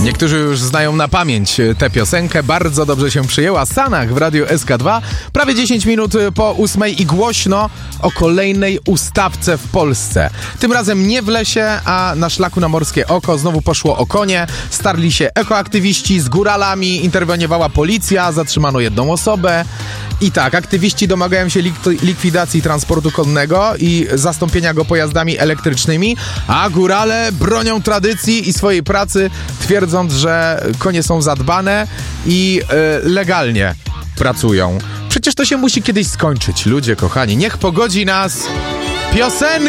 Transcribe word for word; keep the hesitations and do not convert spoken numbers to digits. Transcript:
Niektórzy już znają na pamięć tę piosenkę, bardzo dobrze się przyjęła. Sanach w Radiu S K dwa, prawie dziesięć minut po ósmej i głośno o kolejnej ustawce w Polsce. Tym razem nie w lesie, a na szlaku na Morskie Oko znowu poszło o konie. Starli się ekoaktywiści z góralami, interweniowała policja, zatrzymano jedną osobę. I tak, aktywiści domagają się lik- likwidacji transportu konnego i zastąpienia go pojazdami elektrycznymi, a górale bronią tradycji i swojej pracy, twierdząc, że konie są zadbane i y, legalnie pracują. Przecież to się musi kiedyś skończyć, ludzie kochani. Niech pogodzi nas piosenka!